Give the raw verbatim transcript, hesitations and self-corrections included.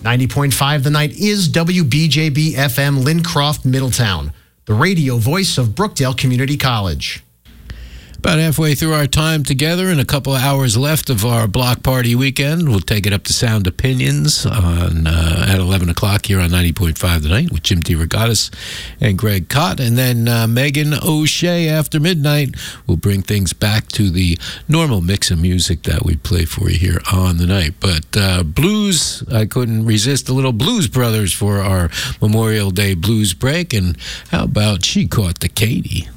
ninety point five The Night is W B J B F M Lincroft, Middletown, the radio voice of Brookdale Community College. About halfway through our time together and a couple of hours left of our block party weekend. We'll take it up to Sound Opinions on uh, at eleven o'clock here on ninety point five The Night with Jim DeRogatis and Greg Cott. And then uh, Megan O'Shea after midnight will bring things back to the normal mix of music that we play for you here on the night. But uh, blues, I couldn't resist a little Blues Brothers for our Memorial Day blues break. And how about She Caught the Katy?